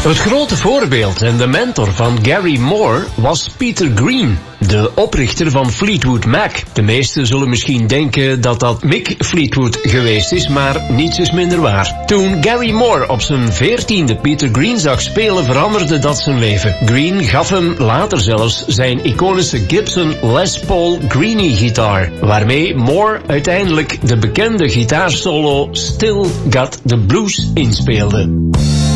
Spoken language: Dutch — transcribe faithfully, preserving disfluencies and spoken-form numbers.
Het grote voorbeeld en de mentor van Gary Moore was Peter Green, de oprichter van Fleetwood Mac. De meesten zullen misschien denken dat dat Mick Fleetwood geweest is, maar niets is minder waar. Toen Gary Moore op zijn veertiende Peter Green zag spelen, veranderde dat zijn leven. Green gaf hem later zelfs zijn iconische Gibson Les Paul Greenie-gitaar, waarmee Moore uiteindelijk de bekende gitaarsolo Still Got the Blues inspeelde.